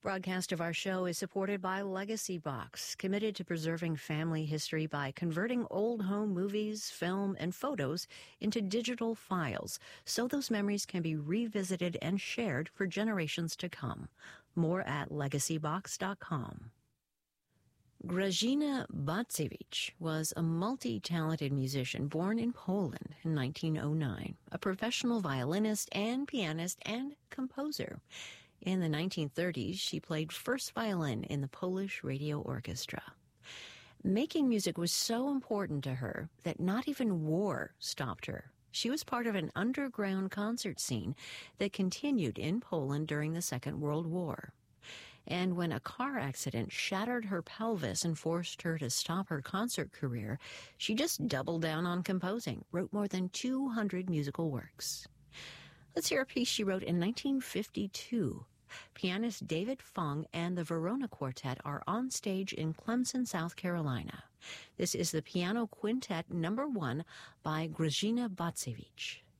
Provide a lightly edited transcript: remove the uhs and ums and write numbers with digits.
Broadcast of our show is supported by Legacy Box, committed to preserving family history by converting old home movies, film, and photos into digital files so those memories can be revisited and shared for generations to come. More at legacybox.com. Grażyna Bacewicz was a multi-talented musician born in Poland in 1909, a professional violinist and pianist and composer. In the 1930s, she played first violin in the Polish Radio Orchestra. Making music was so important to her that not even war stopped her. She was part of an underground concert scene that continued in Poland during the Second World War. And when a car accident shattered her pelvis and forced her to stop her concert career, she just doubled down on composing, wrote more than 200 musical works. Let's hear a piece she wrote in 1952. Pianist David Fung and the Verona Quartet are on stage in Clemson, South Carolina. This is the Piano Quintet No. 1 by Grażyna Bacewicz.